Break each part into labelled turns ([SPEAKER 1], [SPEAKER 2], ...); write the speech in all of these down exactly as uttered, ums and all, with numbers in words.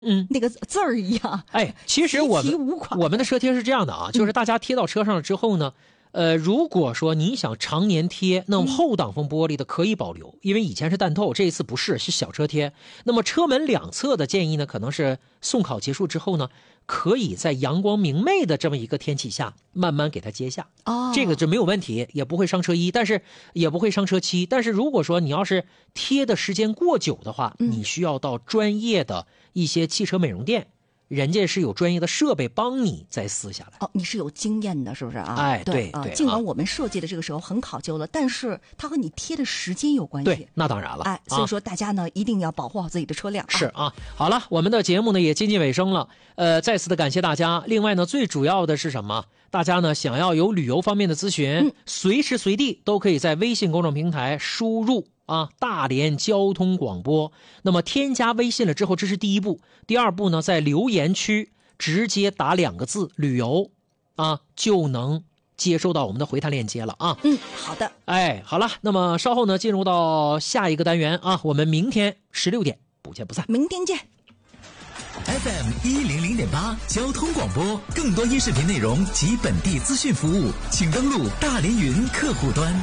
[SPEAKER 1] 嗯，
[SPEAKER 2] 那个字儿一样。
[SPEAKER 1] 哎，其实我们我们的车贴是这样的啊，就是大家贴到车上了之后呢，呃，如果说你想常年贴，那么后挡风玻璃的可以保留，因为以前是弹透，这一次不是，是小车贴。那么车门两侧的建议呢，可能是送考结束之后呢，可以在阳光明媚的这么一个天气下，慢慢给它揭下。
[SPEAKER 2] 哦，
[SPEAKER 1] 这个就没有问题，也不会伤车衣，但是也不会伤车漆。但是如果说你要是贴的时间过久的话，
[SPEAKER 2] 嗯、
[SPEAKER 1] 你需要到专业的一些汽车美容店。人家是有专业的设备帮你再撕下来。
[SPEAKER 2] 哦，你是有经验的，是不是啊？
[SPEAKER 1] 哎，
[SPEAKER 2] 对
[SPEAKER 1] 对对。
[SPEAKER 2] 尽管我们设计的这个时候很考究了，但是它和你贴的时间有关系。
[SPEAKER 1] 对，那当然了。
[SPEAKER 2] 哎，所以说大家呢、啊、一定要保护好自己的车辆。
[SPEAKER 1] 是啊，好了，我们的节目呢也接近尾声了。呃，再次的感谢大家。另外呢，最主要的是什么？大家呢想要有旅游方面的咨询，
[SPEAKER 2] 嗯、
[SPEAKER 1] 随时随地都可以在微信公众平台输入。啊，大连交通广播。那么添加微信了之后，这是第一步。第二步呢，在留言区直接打两个字“旅游”，啊，就能接收到我们的回弹链接了啊。
[SPEAKER 2] 嗯，好的。
[SPEAKER 1] 哎，好了，那么稍后呢，进入到下一个单元啊，我们明天十六点不见不散。
[SPEAKER 2] 明天见。
[SPEAKER 3] F M 一零零点八交通广播，更多音视频内容及本地资讯服务，请登录大连云客户端。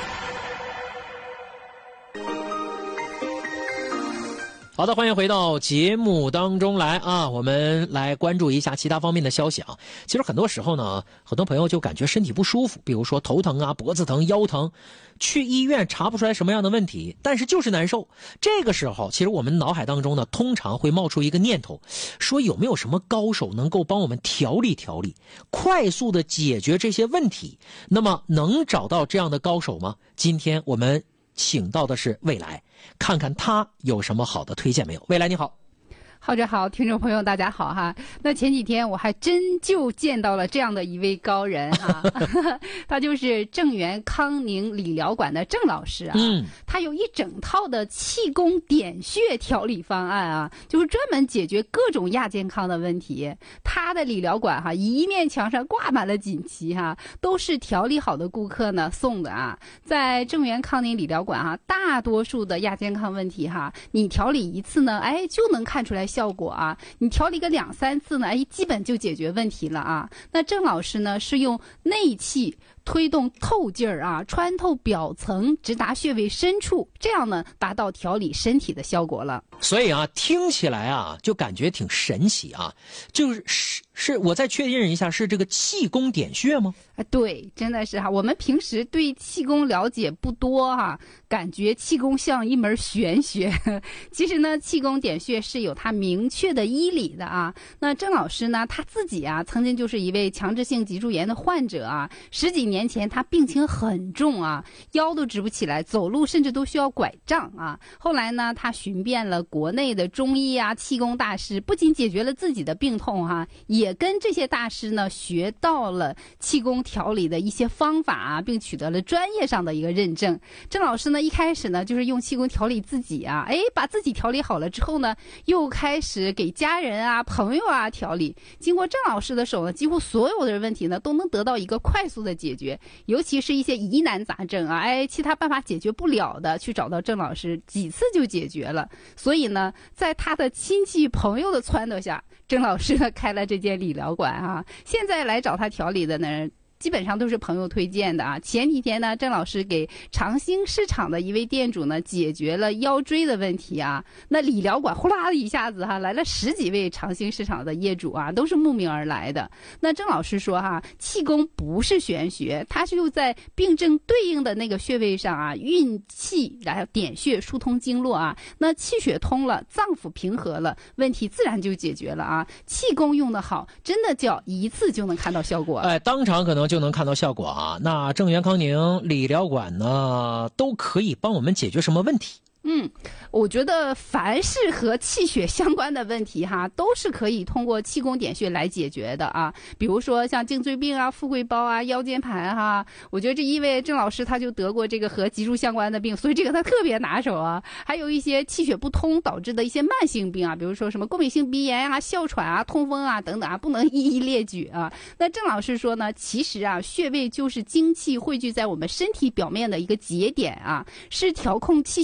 [SPEAKER 1] 好的，欢迎回到节目当中来啊！我们来关注一下其他方面的消息啊。其实很多时候呢，很多朋友就感觉身体不舒服，比如说头疼啊、脖子疼、腰疼，去医院查不出来什么样的问题，但是就是难受。这个时候，其实我们脑海当中呢，通常会冒出一个念头，说有没有什么高手能够帮我们调理调理，快速的解决这些问题？那么能找到这样的高手吗？今天我们请到的是未来，看看他有什么好的推荐没有。未来你好。
[SPEAKER 4] 浩哲好，听众朋友大家好哈。那前几天我还真就见到了这样的一位高人啊，他就是正源康宁理疗馆的郑老师啊。
[SPEAKER 1] 嗯，
[SPEAKER 4] 他有一整套的气功点穴调理方案啊，就是专门解决各种亚健康的问题。他的理疗馆哈，一面墙上挂满了锦旗哈，都是调理好的顾客呢送的啊。在正源康宁理疗馆哈，大多数的亚健康问题哈，你调理一次呢，哎就能看出来效果啊，你调理个两三次呢，哎，基本就解决问题了啊。那郑老师呢，是用内气推动透劲儿啊，穿透表层，直达穴位深处，这样呢，达到调理身体的效果了。
[SPEAKER 1] 所以啊，听起来啊，就感觉挺神奇啊。就是是是，我再确认一下，是这个气功点穴吗？
[SPEAKER 4] 啊，对，真的是哈。我们平时对气功了解不多哈，感觉气功像一门玄学。其实呢，气功点穴是有它明确的医理的啊。那郑老师呢，他自己啊，曾经就是一位强直性脊柱炎的患者啊。十几年前他病情很重啊，腰都直不起来，走路甚至都需要拐杖啊。后来呢，他寻遍了国内的中医啊、气功大师，不仅解决了自己的病痛哈、啊，也跟这些大师呢学到了气功调理的一些方法啊，并取得了专业上的一个认证。郑老师呢，一开始呢就是用气功调理自己啊，哎，把自己调理好了之后呢，又开始给家人啊、朋友啊调理。经过郑老师的手呢，几乎所有的问题呢都能得到一个快速的解决，尤其是一些疑难杂症啊，哎，其他办法解决不了的，去找到郑老师，几次就解决了。所以呢，在他的亲戚朋友的撺掇下，郑老师呢开了这间理疗馆啊。现在来找他调理的呢，基本上都是朋友推荐的啊。前几天呢，郑老师给长兴市场的一位店主呢解决了腰椎的问题啊。那理疗馆呼啦的一下子哈、啊、来了十几位长兴市场的业主啊，都是慕名而来的。那郑老师说哈、啊，气功不是玄学，它是又在病症对应的那个穴位上啊运气，然后点穴疏通经络啊。那气血通了，脏腑平和了，问题自然就解决了啊。气功用得好，真的叫一次就能看到效果。
[SPEAKER 1] 哎，当场可能就能看到效果啊。那正源康宁理疗馆呢，都可以帮我们解决什么问题？
[SPEAKER 4] 嗯，我觉得凡是和气血相关的问题哈，都是可以通过气功点穴来解决的啊。比如说像颈椎病啊、富贵包啊、腰间盘哈，我觉得这因为郑老师他就得过这个和脊柱相关的病，所以这个他特别拿手啊。还有一些气血不通导致的一些慢性病啊，比如说什么过敏性鼻炎啊、哮喘啊、痛风啊等等啊，不能一一列举啊。那郑老师说呢，其实啊，穴位就是精气汇聚在我们身体表面的一个节点啊，是调控气血的开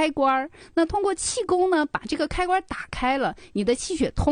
[SPEAKER 4] 开关，那通过气功呢，把这个开关打开了，你的气血通